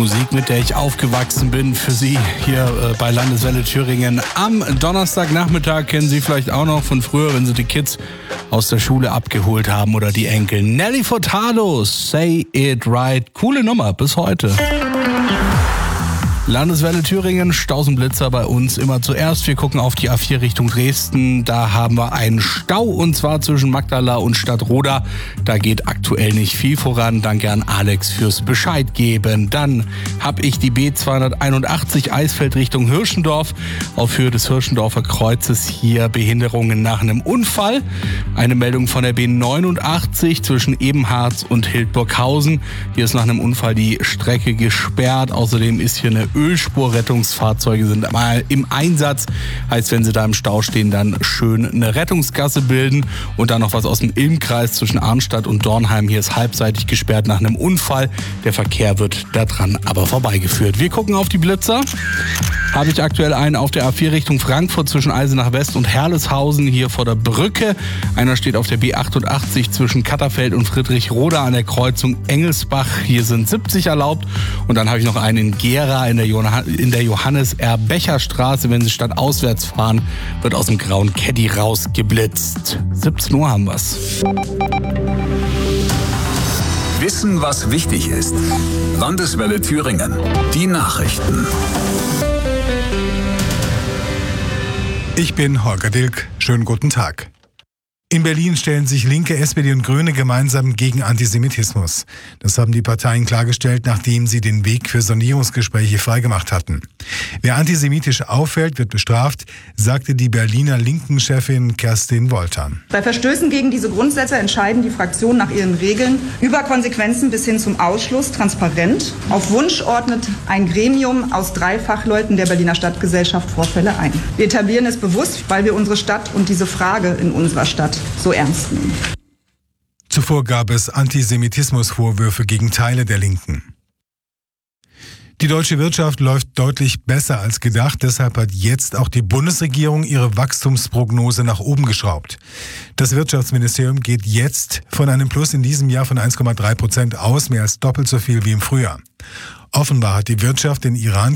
Musik, mit der ich aufgewachsen bin, für Sie hier bei Landeswelle Thüringen. Am Donnerstagnachmittag kennen Sie vielleicht auch noch von früher, wenn Sie die Kids aus der Schule abgeholt haben oder die Enkel. Nelly Furtado, Say It Right. Coole Nummer bis heute. Landeswelle Thüringen, Stausenblitzer bei uns immer zuerst. Wir gucken auf die A4 Richtung Dresden. Da haben wir einen Stau und zwar zwischen Magdala und Stadtroda. Da geht aktuell nicht viel voran. Danke an Alex fürs Bescheid geben. Dann habe ich die B281 Eisfeld Richtung Hirschendorf. Auf Höhe des Hirschendorfer Kreuzes hier Behinderungen nach einem Unfall. Eine Meldung von der B89 zwischen Ebenharz und Hildburghausen. Hier ist nach einem Unfall die Strecke gesperrt. Außerdem ist hier eine Ölspurrettungsfahrzeuge sind mal im Einsatz. Heißt, wenn Sie da im Stau stehen, dann schön eine Rettungsgasse bilden. Und dann noch was aus dem Ilmkreis zwischen Arnstadt und Dornheim. Hier ist halbseitig gesperrt nach einem Unfall. Der Verkehr wird daran aber vorbeigeführt. Wir gucken auf die Blitzer. Habe ich aktuell einen auf der A4 Richtung Frankfurt zwischen Eisenach West und Herleshausen hier vor der Brücke. Einer steht auf der B88 zwischen Katterfeld und Friedrichroda an der Kreuzung Engelsbach. Hier sind 70 erlaubt. Und dann habe ich noch einen in Gera in der Johannes-R-Becher-Straße. Wenn Sie stadtauswärts fahren, wird aus dem grauen Caddy rausgeblitzt. 17 Uhr haben wir's. Wissen, was wichtig ist. Landeswelle Thüringen. Die Nachrichten. Ich bin Holger Dilk. Schönen guten Tag. In Berlin stellen sich Linke, SPD und Grüne gemeinsam gegen Antisemitismus. Das haben die Parteien klargestellt, nachdem sie den Weg für Sondierungsgespräche freigemacht hatten. Wer antisemitisch auffällt, wird bestraft, sagte die Berliner Linken-Chefin Kerstin Woltern. Bei Verstößen gegen diese Grundsätze entscheiden die Fraktionen nach ihren Regeln über Konsequenzen bis hin zum Ausschluss transparent. Auf Wunsch ordnet ein Gremium aus 3 Fachleuten der Berliner Stadtgesellschaft Vorfälle ein. Wir etablieren es bewusst, weil wir unsere Stadt und diese Frage in unserer Stadt so ernst nehmen. Zuvor gab es Antisemitismusvorwürfe gegen Teile der Linken. Die deutsche Wirtschaft läuft deutlich besser als gedacht. Deshalb hat jetzt auch die Bundesregierung ihre Wachstumsprognose nach oben geschraubt. Das Wirtschaftsministerium geht jetzt von einem Plus in diesem Jahr von 1,3% aus, mehr als doppelt so viel wie im Frühjahr. Offenbar hat die Wirtschaft den Iran